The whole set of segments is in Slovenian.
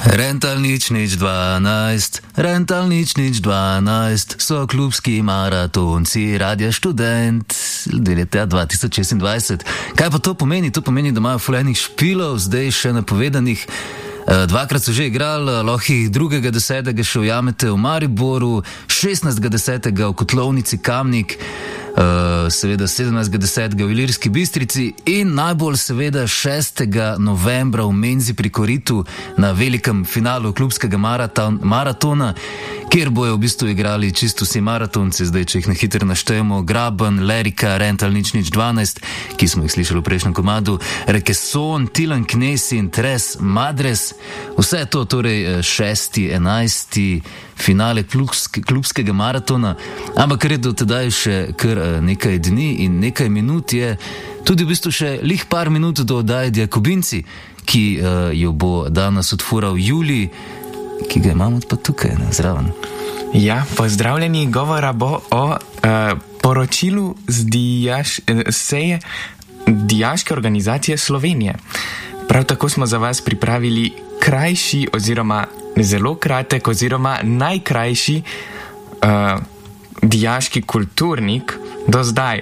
Rental nič 12, rental nič 12, so klubski maratonci, Radia Študent, leta 2026. Kaj pa to pomeni? To pomeni, da imajo fulejnih špilov, zdaj še napovedanih. Dvakrat so že igrali, lahko jih 2.10. še ujamete v Mariboru, 16.10. v Kotlovnici Kamnik, seveda 17.10. v Ilirski Bistrici in najbolj seveda 6. novembra v Menzi pri Koritu na velikem finalu klubskega maratona, kjer bojo v bistvu igrali čisto vsi maratonci, zdaj če jih na hitro naštejemo: Graben, Lerika, Rental nič 12, ki smo jih slišali v prejšnjem komadu, Rekeson, Tilan Knesi in Tres Madres. Vse to torej 6. 11. finale klubskega maratona, ampak ker je do tedaj še kar nekaj dni in nekaj minut, je tudi v bistvu še lih par minut do oddaje Jakobinci, ki jo bo danes odfural Julij, ki ga imamo pa tukaj zraven. Ja, pozdravljeni, govora bo o poročilu seje Dijaške organizacije Slovenije. Prav tako smo za vas pripravili krajši oziroma zelo kratek oziroma najkrajši dijaški kulturnik do zdaj.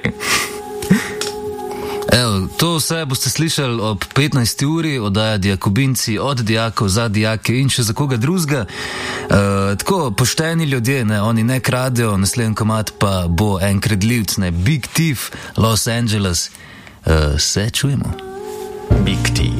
Evo, to vse boste slišali ob 15. uri, oddaja Jakobinci od dijakov za dijake in še za koga drugega. Tako pošteni ljudje, ne, oni ne kradejo, naslednji komad pa bo en kredljivc, ne, Big Thief, Los Angeles. Se čujemo. Big Thief.